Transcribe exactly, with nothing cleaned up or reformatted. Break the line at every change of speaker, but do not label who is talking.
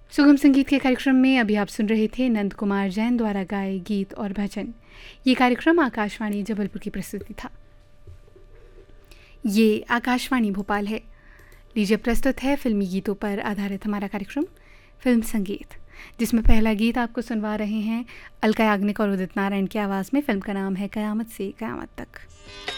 सुगम संगीत के कार्यक्रम में अभी आप सुन रहे थे नंद कुमार जैन द्वारा गाए गीत और भजन। ये कार्यक्रम आकाशवाणी जबलपुर की प्रस्तुति था। ये आकाशवाणी भोपाल है। लीजिए प्रस्तुत है फिल्मी गीतों पर आधारित हमारा कार्यक्रम फिल्म संगीत, जिसमें पहला गीत आपको सुनवा रहे हैं अलका याग्निक और उदित नारायण की आवाज़ में। फिल्म का नाम है कयामत से कयामत तक।